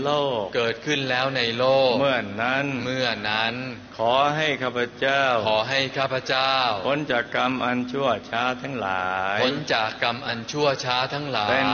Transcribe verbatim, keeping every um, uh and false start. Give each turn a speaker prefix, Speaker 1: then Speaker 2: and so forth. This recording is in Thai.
Speaker 1: โลก
Speaker 2: เกิดขึ้นแล้วในโลก
Speaker 1: เมื่อนั้น
Speaker 2: เมื่อนั้น
Speaker 1: ขอให้ข้าพเจ้า
Speaker 2: ขอให้ข้าพเจ้า
Speaker 1: พ้นจากกรรมอันชั่วช้าทั้งหลาย
Speaker 2: พ้นจากกรรมอันชั่วช้าทั้งหลาย